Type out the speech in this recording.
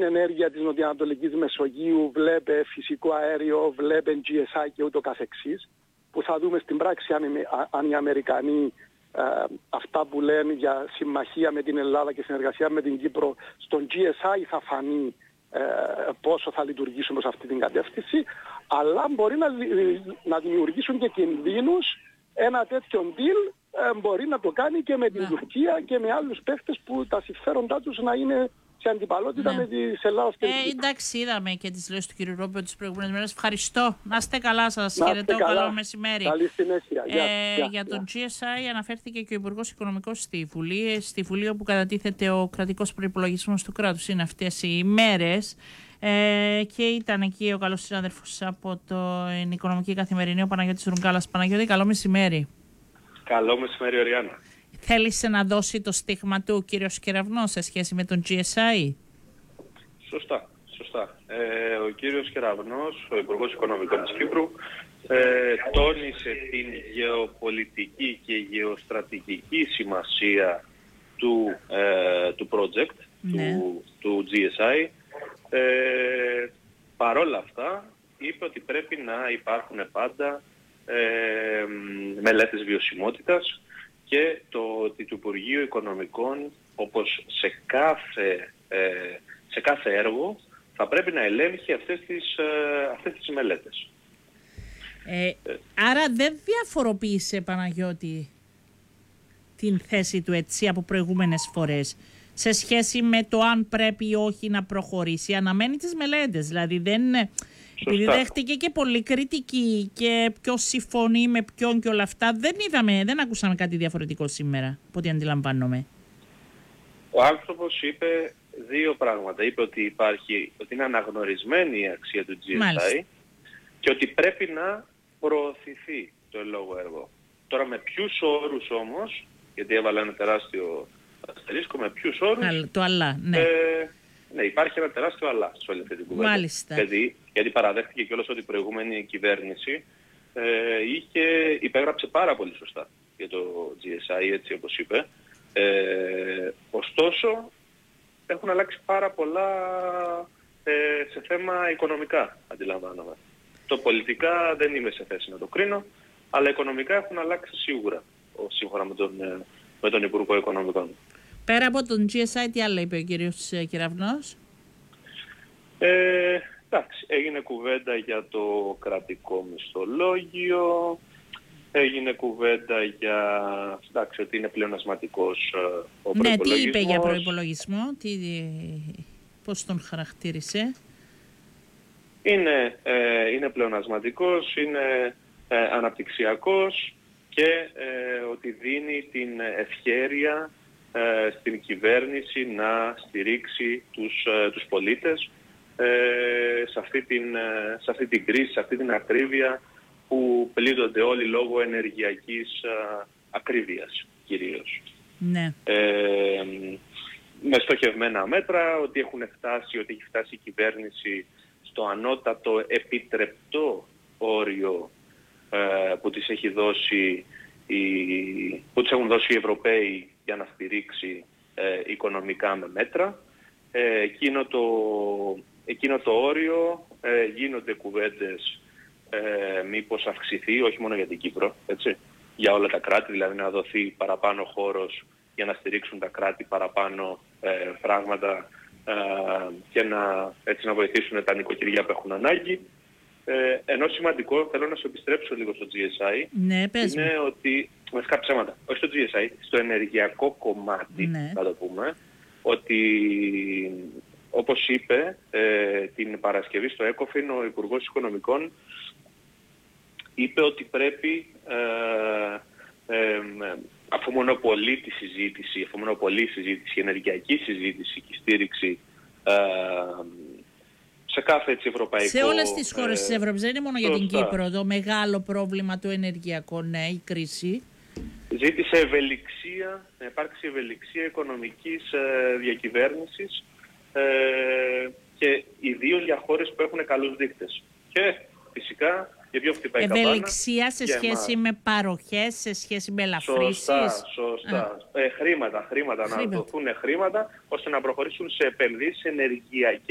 την ενέργεια της Νοτιοανατολικής Μεσογείου, βλέπε φυσικό αέριο, βλέπε GSI και ούτω καθεξής, που θα δούμε στην πράξη αν οι Αμερικανοί αυτά που λένε για συμμαχία με την Ελλάδα και συνεργασία με την Κύπρο στον GSI θα φανεί πόσο θα λειτουργήσουν προς αυτή την κατεύθυνση, αλλά μπορεί να δημιουργήσουν και κινδύνους. Ένα τέτοιο deal μπορεί να το κάνει και με την Τουρκία και με άλλους παίχτες που τα συμφέροντά τους να είναι σε αντιπαλότητα με τις Ελλάδας και την Κύπρο. Εντάξει, είδαμε και τις λέσεις του κ. Ρόμπιο τις προηγούμενες μέρες. Ευχαριστώ. Να είστε καλά, σας χαιρετώ. Καλό μεσημέρι. Καλή συνέχεια. Για τον GSI αναφέρθηκε και ο Υπουργός Οικονομικός στη Βουλή, όπου κατατίθεται ο κρατικός προϋπολογισμός του κράτους. Είναι αυτές οι μέρες. Και ήταν εκεί ο καλός συνάδελφος από την Οικονομική Καθημερινή, ο Παναγιώτης Ρουγκάλας. Παναγιώτη, καλό μεσημέρι. Καλό μεσημέρι, Οριάννα. Θέλησε να δώσει το στίγμα του ο κύριος Κεραυνός σε σχέση με τον GSI? Σωστά. Ο κύριος Κεραυνός, ο Υπουργός Οικονομικών της Κύπρου, τόνισε την γεωπολιτική και γεωστρατηγική σημασία του project, του GSI. Παρόλα αυτά, είπε ότι πρέπει να υπάρχουν πάντα μελέτες βιωσιμότητας και ότι το Υπουργείο Οικονομικών, όπως σε κάθε έργο, θα πρέπει να ελέγχει αυτές τις μελέτες. Άρα δεν διαφοροποίησε, Παναγιώτη, την θέση του έτσι από προηγούμενες φορές σε σχέση με το αν πρέπει ή όχι να προχωρήσει? Αναμένει τις μελέτες, δηλαδή δεν... Επειδή δέχτηκε και πολύ κριτική και ποιος συμφωνεί με ποιον και όλα αυτά, δεν ακούσαμε κάτι διαφορετικό σήμερα, από ό,τι αντιλαμβάνομαι. Ο άνθρωπος είπε δύο πράγματα. Είπε ότι είναι αναγνωρισμένη η αξία του GSI. Μάλιστα. Και ότι πρέπει να προωθηθεί το εν λόγω έργο. Τώρα με ποιους όρους όμως, γιατί έβαλα ένα τεράστιο αστερίσκο, με ποιους όρους... Το αλλά, ναι. Ναι, υπάρχει ένα τεράστιο αλλά σε όλη αυτή την κουβέντα. Μάλιστα. Γιατί παραδέχτηκε κιόλας ότι η προηγούμενη κυβέρνηση υπέγραψε πάρα πολύ σωστά για το GSI, έτσι όπως είπε. Ωστόσο, έχουν αλλάξει πάρα πολλά σε θέμα οικονομικά, αντιλαμβάνομαι. Το πολιτικά δεν είμαι σε θέση να το κρίνω, αλλά οικονομικά έχουν αλλάξει σίγουρα, σύμφωνα με τον Υπουργό Οικονομικών. Πέρα από τον GSI, τι άλλο είπε ο κύριος Κεραυνός? Εντάξει, έγινε κουβέντα για το κρατικό μισθολόγιο, έγινε κουβέντα για ότι είναι πλεονασματικός ο προϋπολογισμός. Ναι, τι είπε για προϋπολογισμό, πώς τον χαρακτήρισε? Είναι πλεονασματικός, είναι αναπτυξιακός και ότι δίνει την ευχέρεια στην κυβέρνηση να στηρίξει τους πολίτες σε αυτή την κρίση, σε αυτή την ακρίβεια που πλήττονται όλοι λόγω ενεργειακής ακρίβειας κυρίως. Ναι. Με στοχευμένα μέτρα, ότι έχει φτάσει η κυβέρνηση στο ανώτατο επιτρεπτό όριο που τις έχουν δώσει οι Ευρωπαίοι για να στηρίξει οικονομικά με μέτρα. Εκείνο το όριο γίνονται κουβέντες μήπως αυξηθεί, όχι μόνο για την Κύπρο, έτσι, για όλα τα κράτη, δηλαδή να δοθεί παραπάνω χώρος για να στηρίξουν τα κράτη παραπάνω πράγματα και να βοηθήσουν τα νοικοκυριά που έχουν ανάγκη. Ενώ σημαντικό, θέλω να σου επιστρέψω λίγο στο GSI, ναι, είναι ότι, βασικά ψέματα, όχι στο GSI, στο ενεργειακό κομμάτι, ναι, θα το πούμε, ότι όπως είπε την Παρασκευή στο ECOFIN ο Υπουργός Οικονομικών, είπε ότι πρέπει αφού μονοπολεί η συζήτηση, η ενεργειακή συζήτηση και η στήριξη σε κάθε έτσι ευρωπαϊκό... Σε όλες τις χώρες της Ευρώπης, δεν είναι μόνο για την Κύπρο το μεγάλο πρόβλημα του ενεργειακού, ναι, η κρίση. Ζήτησε ευελιξία, να υπάρξει ευελιξία οικονομικής διακυβέρνησης και ιδίως για χώρες που έχουν καλούς δείκτες. Και φυσικά για πιο χτυπάει καμπάνα. Ευελιξία σε σχέση με παροχές, σε σχέση με ελαφρύσεις. Σωστά. Χρήματα, να δοθούν χρήματα ώστε να προχωρήσουν σε επενδύσεις ενεργειακές.